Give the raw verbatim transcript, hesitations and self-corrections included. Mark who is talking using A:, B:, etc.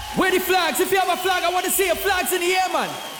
A: Where the flags? If you have a flag, I want to see your flags in the air, man.